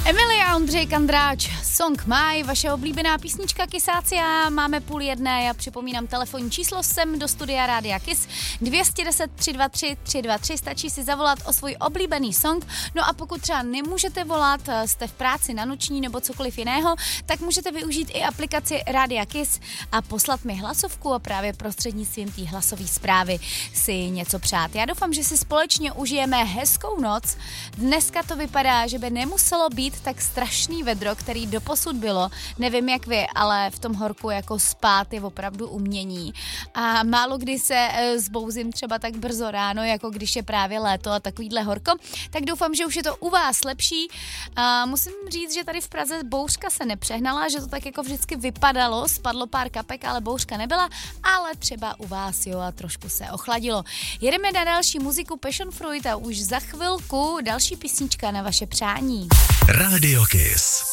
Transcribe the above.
Emilia, Ondřej Kandráč, Song Maj, vaše oblíbená písnička Kysáci a máme 12:30. Já připomínám telefonní číslo sem do studia Rádia Kiss 210 323 323, stačí si zavolat o svůj oblíbený song. No a pokud třeba nemůžete volat, jste v práci na noční nebo cokoliv jiného, tak můžete využít i aplikaci Rádia Kiss a poslat mi hlasovku a právě prostřednictvím té hlasové zprávy si něco přát. Já doufám, že si společně užijeme hezkou noc. Dneska to vypadá, že by nemuselo být tak strašný vedro, který doposud bylo. Nevím jak vy, ale v tom horku jako spát je opravdu umění. A málo kdy se zbouzím třeba tak brzo ráno, jako když je právě léto a takovýhle horko. Tak doufám, že už je to u vás lepší. Musím říct, že tady v Praze bouřka se nepřehnala, že to tak jako vždycky vypadalo, spadlo pár kapek, ale bouřka nebyla, ale třeba u vás jo a trošku se ochladilo. Jedeme na další muziku Passion Fruit a už za chvilku další písnička na vaše přání. Radio Kiss.